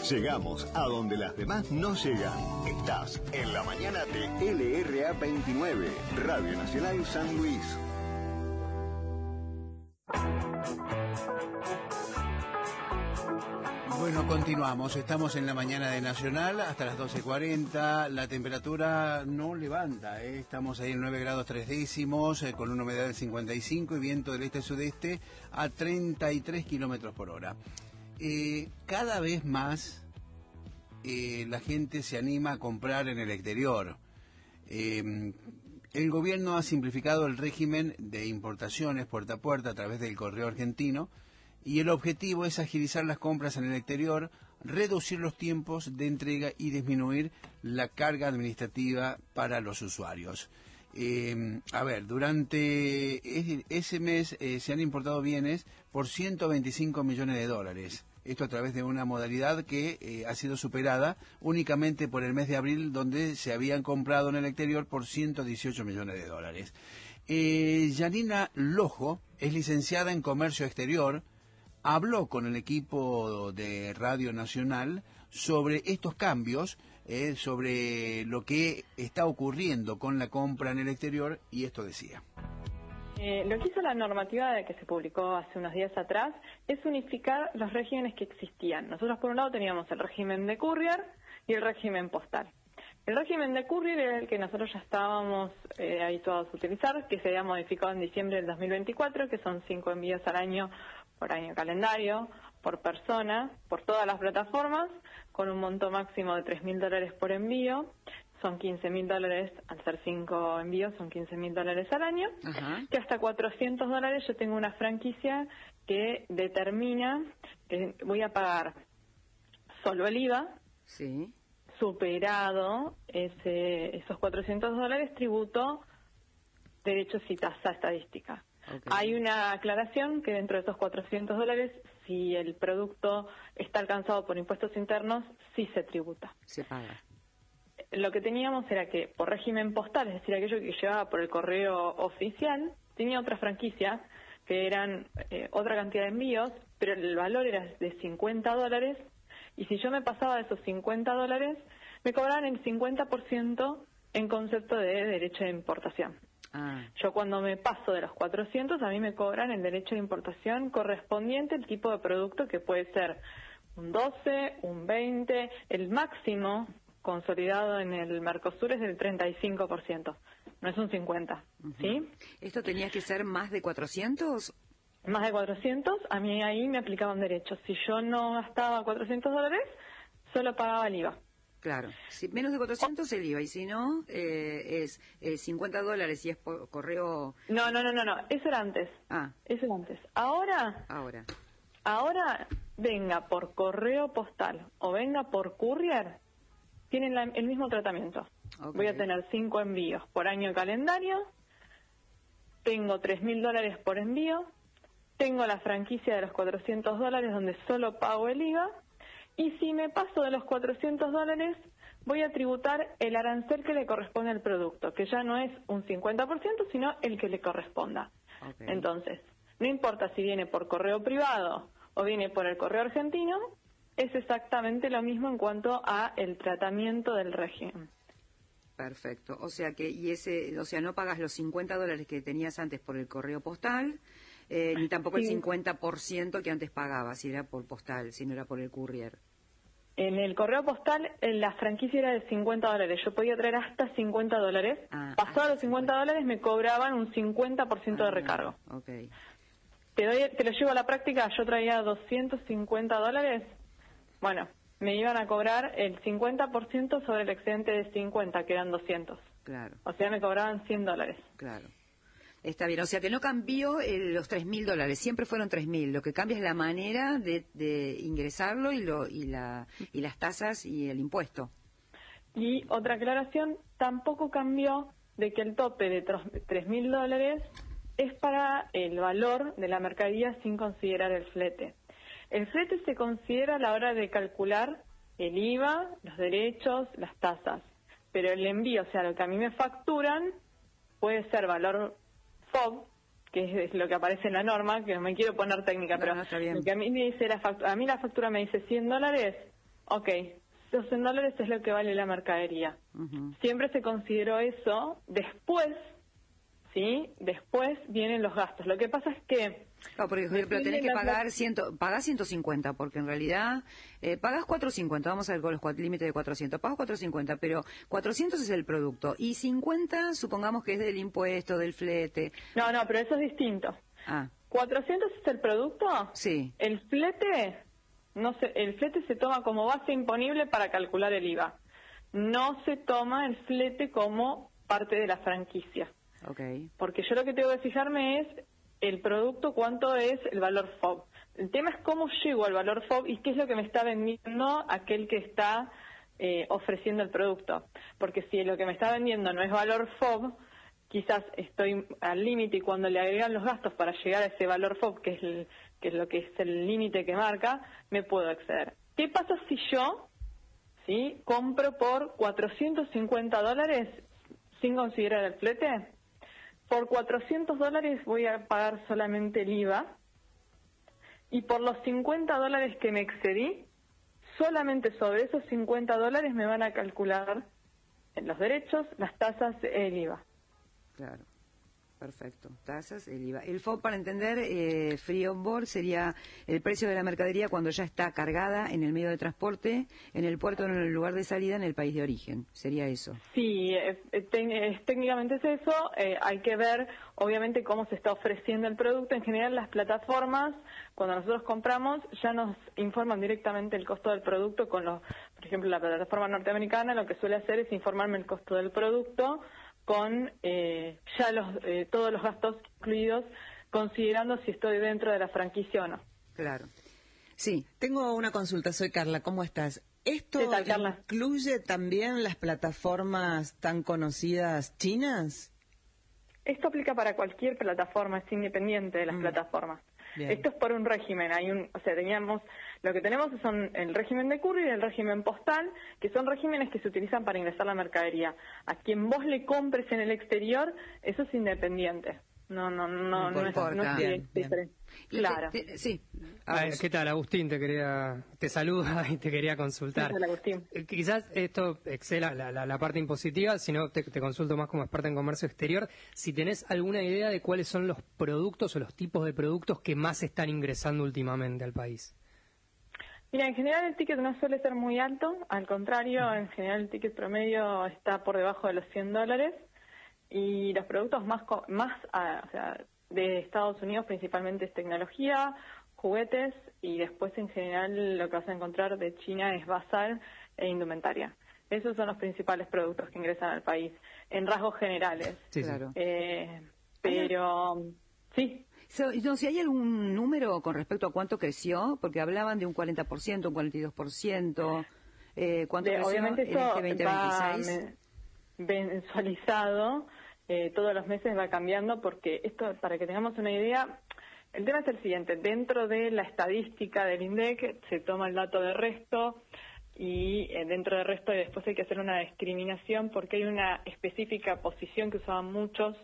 Llegamos a donde las demás no llegan. Estás en la mañana de LRA 29, Radio Nacional San Luis. Bueno, continuamos. Estamos en la mañana de Nacional hasta las 12:40. La temperatura no levanta, ¿eh? Estamos ahí en 9 grados 3 décimos, con una humedad del 55 y viento del este-sudeste a 33 kilómetros por hora. Cada vez más la gente se anima a comprar en el exterior. El gobierno ha simplificado el régimen de importaciones puerta a puerta a través del correo argentino, y el objetivo es agilizar las compras en el exterior, reducir los tiempos de entrega y disminuir la carga administrativa para los usuarios. Durante ese mes se han importado bienes por 125 millones de dólares. Esto a través de una modalidad que ha sido superada únicamente por el mes de abril, donde se habían comprado en el exterior por 118 millones de dólares. Yanina Lojo es licenciada en Comercio Exterior. Habló con el equipo de Radio Nacional sobre estos cambios, sobre lo que está ocurriendo con la compra en el exterior, y esto decía. Lo que hizo la normativa de que se publicó hace unos días atrás es unificar los regímenes que existían. Nosotros por un lado teníamos el régimen de courier y el régimen postal. El régimen de courier era el que nosotros ya estábamos habituados a utilizar, que se había modificado en diciembre del 2024, que son 5 envíos al año por año calendario, por persona, por todas las plataformas, con un monto máximo de $3.000 por envío. Son $15.000, al ser 5 envíos, son $15.000 al año. Ajá. Que hasta $400 yo tengo una franquicia que determina que voy a pagar solo el IVA. Sí. Superado esos $400, tributo, derechos y tasa estadística. Okay. Hay una aclaración que dentro de esos $400, si el producto está alcanzado por impuestos internos, sí se tributa. Se paga. Lo que teníamos era que por régimen postal, es decir, aquello que llevaba por el correo oficial, tenía otra franquicia, que eran otra cantidad de envíos, pero el valor era de $50, y si yo me pasaba de esos $50, me cobraban el 50% en concepto de derecho de importación. Yo cuando me paso de los 400, a mí me cobran el derecho de importación correspondiente al tipo de producto, que puede ser un 12, un 20, el máximo consolidado en el Mercosur es del 35%, no es un 50%, ¿sí? ¿Esto tenía que ser más de 400? Más de 400, a mí ahí me aplicaban derechos. Si yo no gastaba $400, solo pagaba el IVA. Claro, si menos de 400 el IVA, y si no, es $50 y es por correo... No, eso era antes. Eso era antes. Ahora, venga por correo postal o venga por courier, tienen el mismo tratamiento. Okay. Voy a tener 5 envíos por año calendario, tengo $3.000 por envío, tengo la franquicia de los $400 donde solo pago el IVA, y si me paso de los $400, voy a tributar el arancel que le corresponde al producto, que ya no es un 50%, sino el que le corresponda. Okay. Entonces, no importa si viene por correo privado o viene por el correo argentino, es exactamente lo mismo en cuanto a el tratamiento del régimen. Perfecto. O sea que no pagas los $50 que tenías antes por el correo postal, ni tampoco el 50% que antes pagabas, si era por postal, si no era por el courier. En el correo postal, la franquicia era de $50. Yo podía traer hasta $50. Pasado los $50 me cobraban un 50% de recargo. Okay. Te lo llevo a la práctica. Yo traía $250. Bueno, me iban a cobrar el 50% sobre el excedente de 50, que eran 200. Claro. O sea, me cobraban $100. Claro. Está bien, o sea que no cambió los $3.000, siempre fueron 3.000. Lo que cambia es la manera de ingresarlo y las tasas y el impuesto. Y otra aclaración, tampoco cambió de que el tope de $3.000 es para el valor de la mercadería sin considerar el flete. El flete se considera a la hora de calcular el IVA, los derechos, las tasas. Pero el envío, o sea, lo que a mí me facturan, puede ser valor FOB, que es lo que aparece en la norma, que no me quiero poner técnica, pero lo que a mí me dice la factura me dice $100, ok, los $100 es lo que vale la mercadería. Siempre se consideró eso. Después, ¿sí? Después vienen los gastos. Lo que pasa es que... No, por ejemplo, tenés que pagar pagás 150, porque en realidad pagás 450, vamos a ver con los límites de 400, pagás 450, pero 400 es el producto, y 50 supongamos que es del impuesto, del flete. No, pero eso es distinto. 400 es el producto. Sí. El flete, el flete se toma como base imponible para calcular el IVA. No se toma el flete como parte de la franquicia. Okay. Porque yo lo que tengo que fijarme es el producto, cuánto es el valor FOB. El tema es cómo llego al valor FOB y qué es lo que me está vendiendo aquel que está ofreciendo el producto. Porque si lo que me está vendiendo no es valor FOB, quizás estoy al límite y cuando le agregan los gastos para llegar a ese valor FOB, que es lo que es el límite que marca, me puedo exceder. ¿Qué pasa si yo compro por $450 sin considerar el flete? Por $400 voy a pagar solamente el IVA y por los $50 que me excedí, solamente sobre esos $50 me van a calcular en los derechos las tasas del IVA. Claro, perfecto. Tasas, el IVA. El FOB, para entender, free on board sería el precio de la mercadería cuando ya está cargada en el medio de transporte, en el puerto o en el lugar de salida en el país de origen. ¿Sería eso? Sí, técnicamente es eso. Hay que ver, obviamente, cómo se está ofreciendo el producto. En general, las plataformas, cuando nosotros compramos, ya nos informan directamente el costo del producto por ejemplo, la plataforma norteamericana lo que suele hacer es informarme el costo del producto con todos los gastos incluidos, considerando si estoy dentro de la franquicia o no. Claro. Sí, tengo una consulta, soy Carla, ¿cómo estás? ¿Esto incluye también las plataformas tan conocidas chinas? Esto aplica para cualquier plataforma, es independiente de las plataformas. Bien. Esto es por un régimen. Lo que tenemos son el régimen de courier y el régimen postal, que son regímenes que se utilizan para ingresar la mercadería. A quien vos le compres en el exterior, eso es independiente. No es diferente. Claro. Sí. ¿Qué tal, Agustín? Te saluda y te quería consultar. ¿Qué tal, Agustín? Quizás esto excela la parte impositiva, sino te consulto más como experta en comercio exterior. Si tenés alguna idea de cuáles son los productos o los tipos de productos que más están ingresando últimamente al país. Mira, en general el ticket no suele ser muy alto, al contrario, en general el ticket promedio está por debajo de los $100 y los productos más de Estados Unidos principalmente es tecnología, juguetes y después en general lo que vas a encontrar de China es bazar e indumentaria. Esos son los principales productos que ingresan al país, en rasgos generales. Sí, claro. Pero, sí. Si hay algún número con respecto a cuánto creció, porque hablaban de un 40%, un 42%, ¿cuánto creció obviamente en este 2026? Va mensualizado, todos los meses va cambiando, porque esto, para que tengamos una idea, el tema es el siguiente: dentro de la estadística del INDEC se toma el dato de resto y dentro de resto después hay que hacer una discriminación porque hay una específica posición que usaban muchos,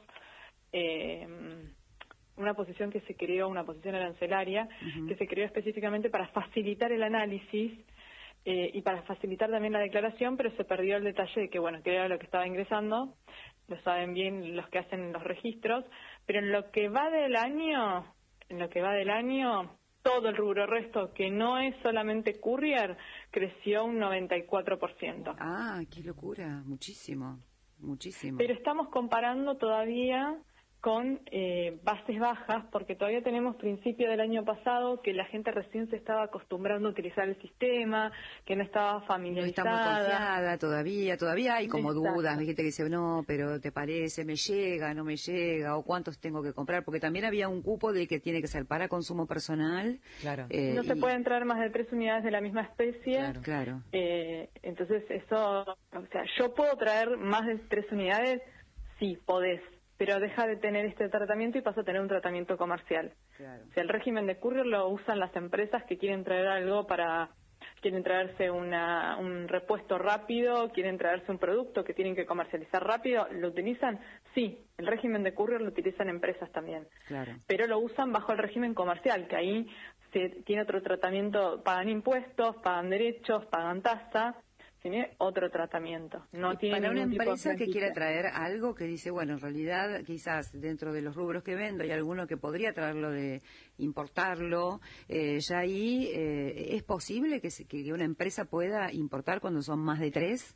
una posición que se creó, una posición arancelaria, que se creó específicamente para facilitar el análisis y para facilitar también la declaración, pero se perdió el detalle de que, que era lo que estaba ingresando, lo saben bien los que hacen los registros, pero en lo que va del año, todo el rubro resto, que no es solamente courier, creció un 94%. Ah, qué locura, muchísimo. Pero estamos comparando todavía con bases bajas, porque todavía tenemos principio del año pasado que la gente recién se estaba acostumbrando a utilizar el sistema, que no estaba familiarizada. No está muy confiada todavía hay como dudas, hay gente que dice, no, pero ¿te parece? ¿Me llega? ¿No me llega? ¿O cuántos tengo que comprar? Porque también había un cupo de que tiene que ser para consumo personal. Claro. No se pueden traer más de 3 unidades de la misma especie. Claro. Entonces eso, yo puedo traer más de 3 unidades, sí, podés, pero deja de tener este tratamiento y pasa a tener un tratamiento comercial. Claro. El régimen de courier lo usan las empresas que quieren traer algo para quieren traerse un repuesto rápido, quieren traerse un producto que tienen que comercializar rápido, ¿lo utilizan? Sí, el régimen de courier lo utilizan empresas también, claro, pero lo usan bajo el régimen comercial, que ahí se tiene otro tratamiento, pagan impuestos, pagan derechos, pagan tasa, tiene otro tratamiento. No tiene para una ningún tipo de empresa que franquicia. quiera traer algo que dice, bueno, en realidad quizás dentro de los rubros que vendo hay alguno que podría traerlo de importarlo, ya ahí ¿es posible que una empresa pueda importar cuando son más de 3?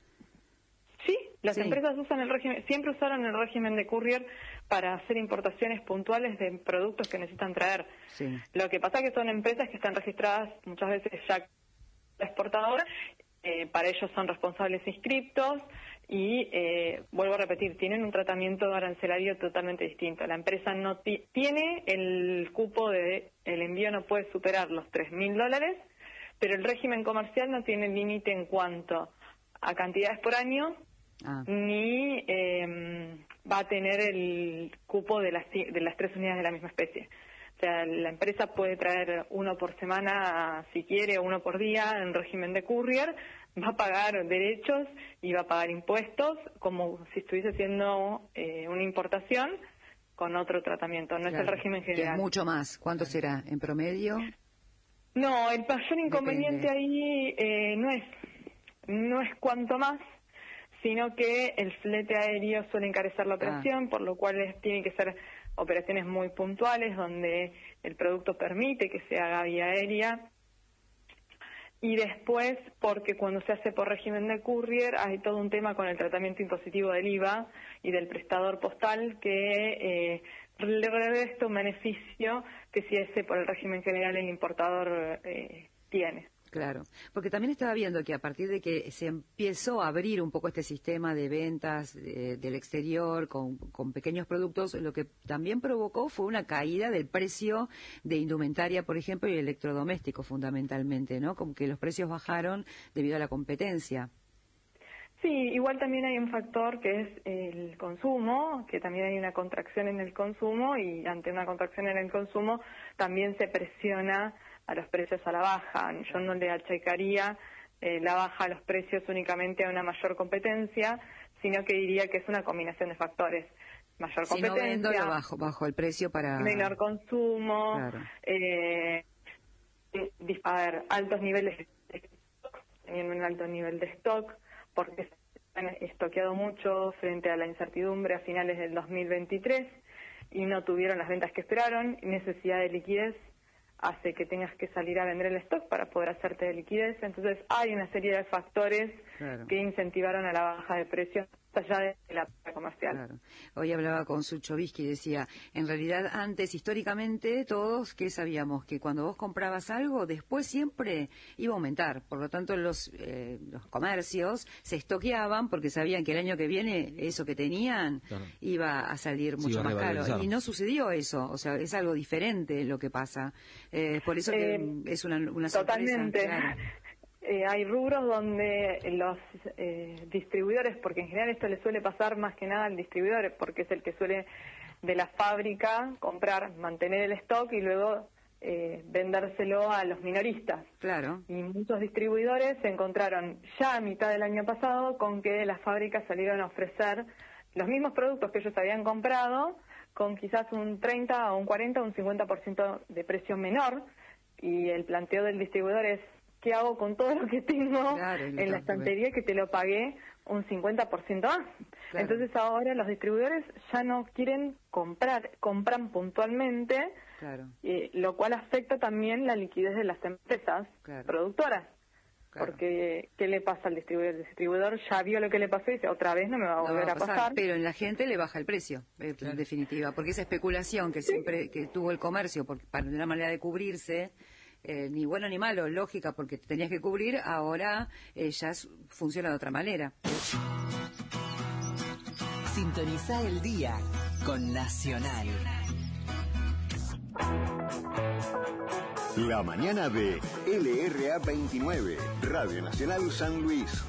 Sí, las Sí. empresas usan el régimen, siempre usaron el régimen de courier para hacer importaciones puntuales de productos que necesitan traer. Sí. Lo que pasa es que son empresas que están registradas muchas veces ya exportadoras, para ellos son responsables inscriptos y, vuelvo a repetir, tienen un tratamiento arancelario totalmente distinto. La empresa no tiene el cupo de el envío, no puede superar los $3.000, pero el régimen comercial no tiene límite en cuanto a cantidades por año, ni va a tener el cupo de las 3 unidades de la misma especie. O sea, la empresa puede traer uno por semana, si quiere, o uno por día en régimen de courier, va a pagar derechos y va a pagar impuestos como si estuviese haciendo una importación con otro tratamiento. No, claro, es el régimen general. Que es mucho más. ¿Cuánto será en promedio? No, el mayor inconveniente ahí no es cuanto más, sino que el flete aéreo suele encarecer la operación, por lo cual tienen que ser operaciones muy puntuales donde el producto permite que se haga vía aérea. Y después, porque cuando se hace por régimen de courier hay todo un tema con el tratamiento impositivo del IVA y del prestador postal que le resta un beneficio que si ese por el régimen general el importador tiene. Claro, porque también estaba viendo que a partir de que se empezó a abrir un poco este sistema de ventas del exterior con pequeños productos, lo que también provocó fue una caída del precio de indumentaria, por ejemplo, y electrodomésticos fundamentalmente, ¿no? Como que los precios bajaron debido a la competencia. Sí, igual también hay un factor que es el consumo, que también hay una contracción en el consumo y ante una contracción en el consumo también se presiona a los precios a la baja. Yo no le achacaría la baja a los precios únicamente a una mayor competencia, sino que diría que es una combinación de factores. Mayor competencia, si no vendo, bajo el precio para... menor consumo, claro, altos niveles de stock, teniendo un alto nivel de stock, porque se han estoqueado mucho frente a la incertidumbre a finales del 2023 y no tuvieron las ventas que esperaron, necesidad de liquidez hace que tengas que salir a vender el stock para poder hacerte de liquidez. Entonces hay una serie de factores, claro, que incentivaron a la baja de precios allá de la comercial. Claro. Hoy hablaba con Suchovsky y decía, en realidad antes, históricamente, todos que sabíamos que cuando vos comprabas algo, después siempre iba a aumentar. Por lo tanto, los comercios se estoqueaban porque sabían que el año que viene eso que tenían, claro, iba a salir mucho más caro. Y no sucedió eso, o sea, es algo diferente lo que pasa. Por eso que es una sorpresa. Totalmente. Claro. Hay rubros donde los distribuidores, porque en general esto le suele pasar más que nada al distribuidor, porque es el que suele de la fábrica comprar, mantener el stock y luego vendérselo a los minoristas. Claro. Y muchos distribuidores se encontraron ya a mitad del año pasado con que las fábricas salieron a ofrecer los mismos productos que ellos habían comprado con quizás un 30 o un 40 o un 50% de precio menor, y el planteo del distribuidor es: ¿qué hago con todo lo que tengo en la estantería que te lo pagué un 50% más? Claro. Entonces ahora los distribuidores ya no quieren comprar, compran puntualmente, claro, lo cual afecta también la liquidez de las empresas, claro, productoras. Claro. Porque, ¿qué le pasa al distribuidor? El distribuidor ya vio lo que le pasó y dice, otra vez no me va a volver a pasar. Pero en la gente le baja el precio, claro, en definitiva, porque esa especulación que siempre que tuvo el comercio para una manera de cubrirse, ni bueno ni malo, lógica, porque te tenías que cubrir, ahora ya funciona de otra manera. Sintoniza el día con Nacional. La mañana de LRA 29, Radio Nacional San Luis.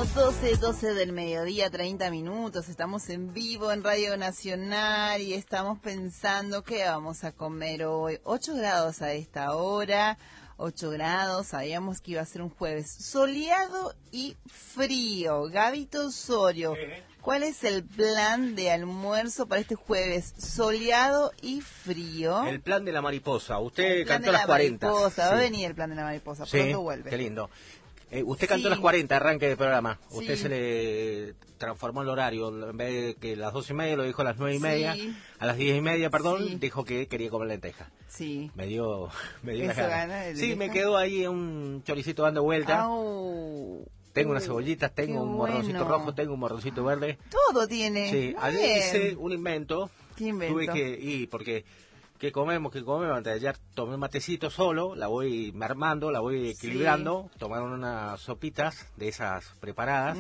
12 del mediodía, 30 minutos. Estamos en vivo en Radio Nacional y estamos pensando qué vamos a comer hoy. 8 grados a esta hora, 8 grados. Sabíamos que iba a ser un jueves soleado y frío. Gabito Osorio, ¿cuál es el plan de almuerzo para este jueves soleado y frío? El plan de la mariposa. Usted cantó las 40. Mariposa. Va a venir el plan de la mariposa. Sí, pronto vuelve. qué lindo. Usted cantó las 40, arranque del programa. Sí. Usted se le transformó el horario. En vez de que las 12:30 lo dijo a las 9:30. Sí. A las 10:30, perdón, Sí. dijo que quería comer lenteja. Sí. Me dio ¿Eso las gana ganas. de Sí, lenteja? me quedó ahí un choricito dando vuelta. Au. Tengo unas cebollitas, tengo qué un morroncito bueno. rojo, tengo un morroncito verde. Todo tiene. Sí, Muy ayer hice bien. un invento. ¿Qué invento? Tuve que ir porque ¿qué comemos? Antes de ayer tomé un matecito solo, la voy mermando, la voy equilibrando, tomaron unas sopitas de esas preparadas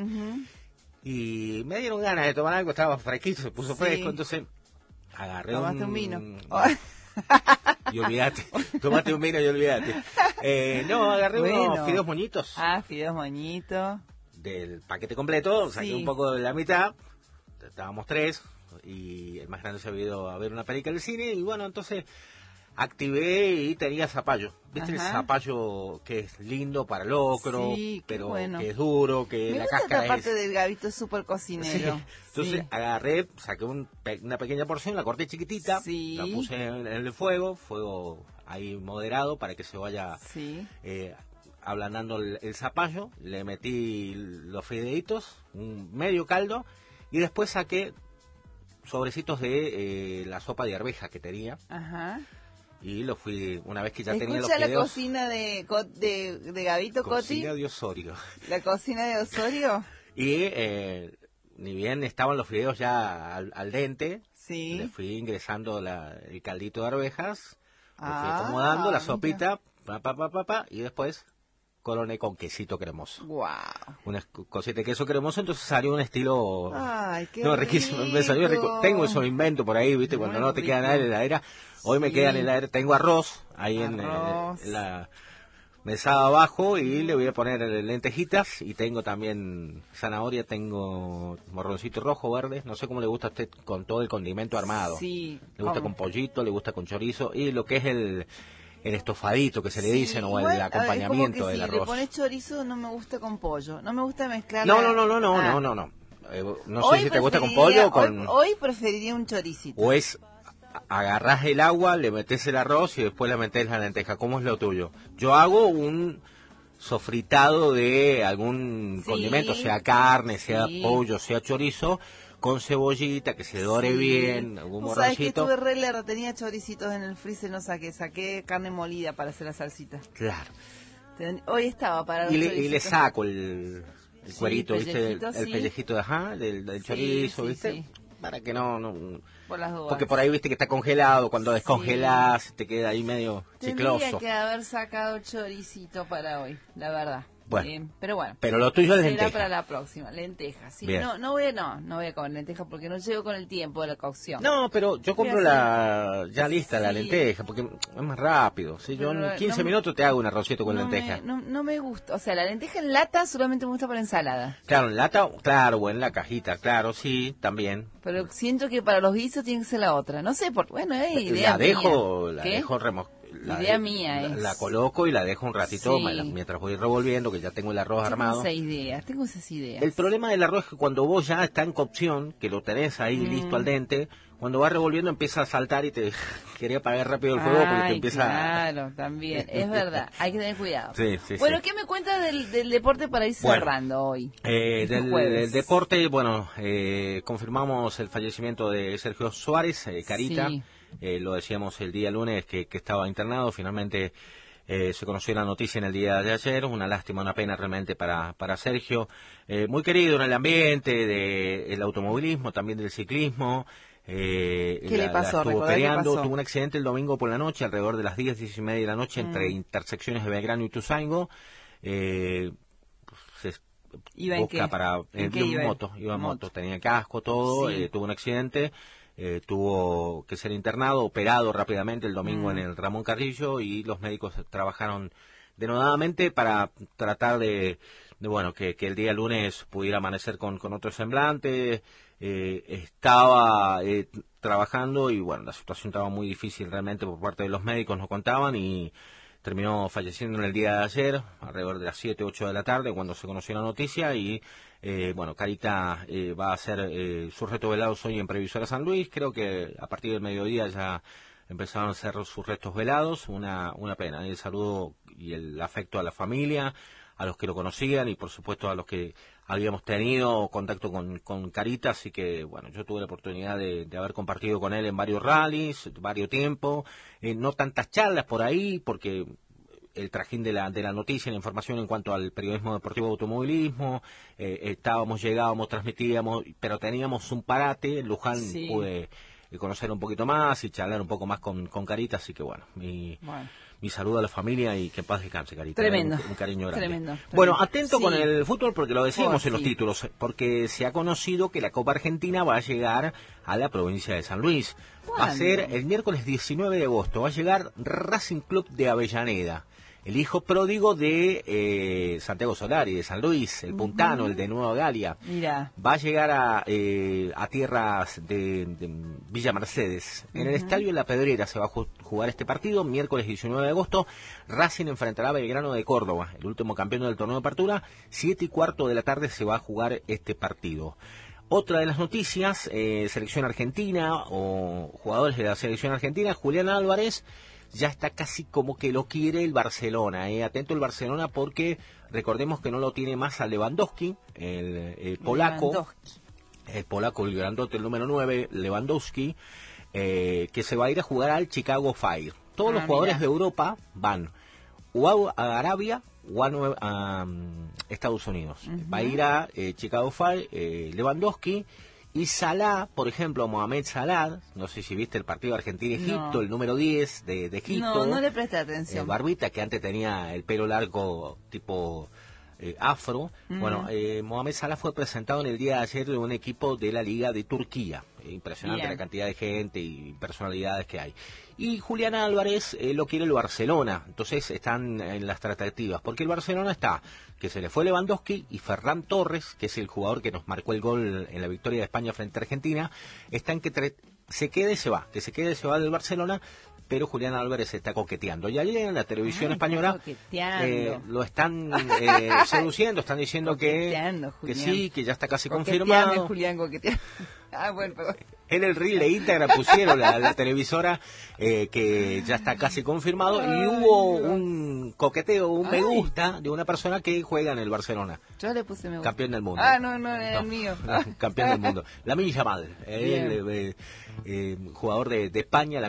y me dieron ganas de tomar algo, estaba fresquito, se puso fresco, entonces agarré ¿Tomaste un vino? Y olvídate, tomate un vino y olvídate. No, agarré unos fideos moñitos. Fideos moñitos. Del paquete completo, saqué Sí. un poco de la mitad, estábamos 3 y el más grande se había ido a ver una película del cine y bueno, entonces activé y tenía zapallo. ¿Viste el zapallo que es lindo para locro, Sí, qué pero bueno. que es duro, que Me la gusta cáscara esta parte es... del Gabito, es súper Sí. cocinero. Entonces Sí. agarré, saqué una pequeña porción, la corté chiquitita, Sí. la puse en el fuego ahí moderado para que se vaya Sí. ablandando el zapallo, le metí los fideitos, un medio caldo y después saqué sobrecitos de la sopa de arveja que tenía Ajá. y lo fui, una vez que ya tenía los Escucha la fideos, cocina de Gabito, Coti. cocina de Osorio. La cocina de Osorio. Y ni bien estaban los fideos ya al dente, Sí. le fui ingresando el caldito de arvejas, lo fui Ah, acomodando, la mira. sopita, y después coroné con quesito cremoso. Wow. Una cosita de queso cremoso, entonces salió un estilo... Ay, qué No, riquísimo, me salió rico. Tengo esos inventos por ahí, ¿viste? Cuando Muy no te queda rico. nada en la heladera. Hoy me Sí. queda en la heladera. Tengo arroz ahí en la mesada abajo y le voy a poner lentejitas y tengo también zanahoria, tengo morroncito rojo, verde. No sé cómo le gusta a usted con todo el condimento armado. Sí. Le gusta ¿Cómo? con pollito, le gusta con chorizo y lo que es el estofadito que se le Sí, dicen o igual, el a ver, acompañamiento es como que del si arroz. le pones chorizo no me gusta con pollo. No me gusta mezclar. No. No sé si te gusta con pollo o con... Hoy preferiría un choricito. O es agarrás el agua, le metes el arroz y después le metes la lenteja. ¿Cómo es lo tuyo? Yo hago un sofritado de algún Sí, condimento, sea carne, sea sí. pollo, sea chorizo, con cebollita, que se dore Sí. bien, algún Vos sabés que morroncito. estuve re lerda, tenía choricitos en el freezer, no saqué carne molida para hacer la salsita. Claro. Hoy estaba para los Y le choricitos. saco el Sí, cuerito, ¿viste? pellejito, El sí. pellejito del Sí, chorizo, sí, ¿viste? sí. Para que no... Por las dudas. Porque por ahí viste que está congelado, cuando descongelás te queda ahí medio Tendría chicloso. que haber sacado choricito para hoy, la verdad. Bueno. Pero bueno. Pero lo tuyo es Será lenteja. para la próxima, lentejas. Sí, Bien. no voy a comer lentejas porque no llego con el tiempo de la cocción. No, pero yo compro Voy a ya lista la Sí. lenteja, porque es más rápido. ¿Sí? Yo Pero en 15 no- minutos te hago un arrocito con lenteja. No me gusta. O sea, la lenteja en lata solamente me gusta para ensalada. Claro, en lata, claro, o en la cajita, claro, sí, también. Pero siento que para los guisos tiene que ser la otra. No sé, bueno, idea La mía. dejo ¿Qué? Idea mía es. La coloco y la dejo un ratito Sí. mientras voy revolviendo, que ya tengo el arroz armado. Tengo esas ideas. El problema del arroz es que cuando vos ya está en cocción, que lo tenés ahí listo al dente, cuando vas revolviendo empieza a saltar y te quería apagar rápido el fuego porque te Ay, empieza claro, también, es verdad, hay que tener cuidado. Sí, Bueno, sí. ¿qué me cuenta del deporte para ir Bueno, cerrando hoy? Del jueves. deporte, bueno, confirmamos el fallecimiento de Sergio Suárez, Carita, Sí. lo decíamos el día lunes que estaba internado, finalmente se conoció la noticia en el día de ayer, una lástima, una pena realmente para Sergio, muy querido en el ambiente del automovilismo, también del ciclismo. ¿Qué le pasó? Estuvo ¿Recordá qué peleando, pasó? tuvo un accidente el domingo por la noche, alrededor de las 10:30 de la noche, entre intersecciones de Belgrano y Ituzaingó. Se ¿Iba en qué? ¿En qué iba? Iba en moto, tenía casco, todo, Sí. tuvo un accidente, tuvo que ser internado, operado rápidamente el domingo en el Ramón Carrillo y los médicos trabajaron denodadamente para tratar de bueno, que el día lunes pudiera amanecer con otro semblante. Estaba trabajando y bueno, la situación estaba muy difícil realmente por parte de los médicos, nos contaban, y terminó falleciendo en el día de ayer, alrededor de las 7, 8 de la tarde, cuando se conoció la noticia. Y bueno, Carita va a hacer sus restos velados hoy en Previsora San Luis. Creo que a partir del mediodía ya empezaron a hacer sus restos velados. Una pena. El saludo y el afecto a la familia, a los que lo conocían y por supuesto a los que habíamos tenido contacto con Carita. Así que bueno, yo tuve la oportunidad de haber compartido con él en varios rallies, varios tiempos, no tantas charlas por ahí, porque el trajín de la noticia, la información en cuanto al periodismo deportivo de automovilismo, llegábamos, transmitíamos, pero teníamos un parate. En Luján pude conocer un poquito más y charlar un poco más con Carita, así que bueno, mi saludo a la familia y que en paz descanse, Carita. Tremendo. Un cariño grande. Tremendo. Bueno, atento con el fútbol, porque lo decíamos en los títulos, porque se ha conocido que la Copa Argentina va a llegar a la provincia de San Luis. Va a ser el miércoles 19 de agosto. Va a llegar Racing Club de Avellaneda, el hijo pródigo de Santiago Solari, de San Luis, el puntano, el de Nueva Galia. Mirá. Va a llegar a tierras de Villa Mercedes. En el Estadio La Pedrera se va a jugar este partido, miércoles 19 de agosto. Racing enfrentará a Belgrano de Córdoba, el último campeón del torneo de apertura. 7:15 de la tarde se va a jugar este partido. Otra de las noticias, selección argentina o jugadores de la selección argentina, Julián Álvarez ya está casi como que lo quiere el Barcelona. Atento el Barcelona, porque recordemos que no lo tiene más a Lewandowski, el polaco, el grandote, el número 9, Lewandowski, que se va a ir a jugar al Chicago Fire. Todos los jugadores de Europa van o a Arabia o a Estados Unidos. Va a ir a Chicago Fire, Lewandowski. Y Salah, por ejemplo, Mohamed Salah, no sé si viste el partido Argentina-Egipto, el número 10 de Egipto. No le presté atención. Barbita, que antes tenía el pelo largo tipo afro. Bueno, Mohamed Salah fue presentado en el día de ayer de un equipo de la Liga de Turquía. Impresionante la cantidad de gente y personalidades que hay. Y Julián Álvarez lo quiere el Barcelona, entonces están en las tratativas, porque el Barcelona está, que se le fue Lewandowski, y Ferran Torres, que es el jugador que nos marcó el gol en la victoria de España frente a Argentina, están que se quede, se va del Barcelona, pero Julián Álvarez está coqueteando. Y ayer en la televisión española lo están seduciendo, están diciendo que sí, que ya está casi confirmado. Julián coqueteando. Bueno, pero... En el reel de Instagram pusieron la televisora que ya está casi confirmado, y hubo un coqueteo, un me gusta de una persona que juega en el Barcelona. Yo le puse me gusta. Campeón del mundo. No, era el mío. Campeón del mundo. Lamine Yamal, el jugador de España.